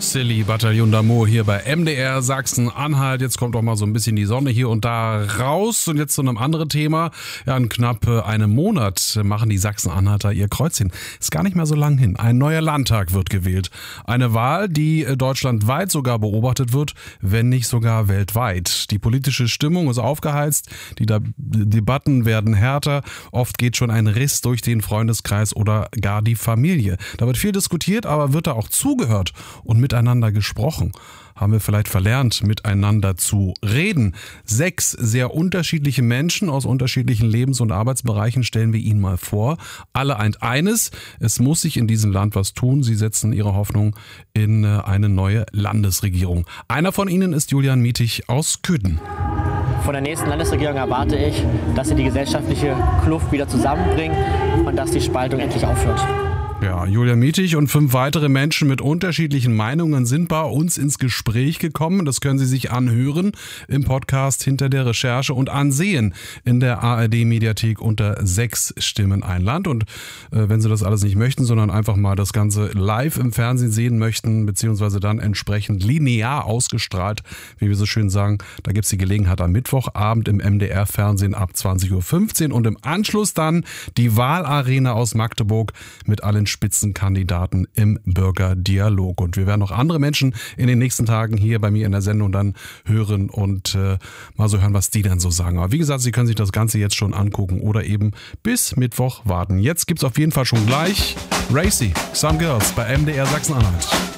Silly Bataillon d'Amour hier bei MDR Sachsen-Anhalt. Jetzt kommt doch mal so ein bisschen die Sonne hier und da raus. Und jetzt zu einem anderen Thema. Ja, in knapp einem Monat machen die Sachsen-Anhalter ihr Kreuzchen. Ist gar nicht mehr so lang hin. Ein neuer Landtag wird gewählt. Eine Wahl, die deutschlandweit sogar beobachtet wird, wenn nicht sogar weltweit. Die politische Stimmung ist aufgeheizt. Die Debatten werden härter. Oft geht schon ein Riss durch den Freundeskreis oder gar die Familie. Da wird viel diskutiert, aber wird da auch zugehört und miteinander gesprochen? Haben wir vielleicht verlernt, miteinander zu reden? 6 sehr unterschiedliche Menschen aus unterschiedlichen Lebens- und Arbeitsbereichen stellen wir Ihnen mal vor. Alle eint eines: Es muss sich in diesem Land was tun. Sie setzen ihre Hoffnung in eine neue Landesregierung. Einer von ihnen ist Julian Mietig aus Köthen. Von der nächsten Landesregierung erwarte ich, dass sie die gesellschaftliche Kluft wieder zusammenbringt und dass die Spaltung endlich aufhört. Ja, Julian Mietig und 5 weitere Menschen mit unterschiedlichen Meinungen sind bei uns ins Gespräch gekommen. Das können Sie sich anhören im Podcast Hinter der Recherche und ansehen in der ARD-Mediathek unter 6 Stimmen ein Land. Und wenn Sie das alles nicht möchten, sondern einfach mal das Ganze live im Fernsehen sehen möchten, beziehungsweise dann entsprechend linear ausgestrahlt, wie wir so schön sagen, da gibt es die Gelegenheit am Mittwochabend im MDR-Fernsehen ab 20.15 Uhr und im Anschluss dann die Wahlarena aus Magdeburg mit allen Spitzenkandidaten im Bürgerdialog. Und wir werden noch andere Menschen in den nächsten Tagen hier bei mir in der Sendung dann hören und mal so hören, was die dann so sagen. Aber wie gesagt, Sie können sich das Ganze jetzt schon angucken oder eben bis Mittwoch warten. Jetzt gibt's auf jeden Fall schon gleich Racy, Some Girls bei MDR Sachsen-Anhalt.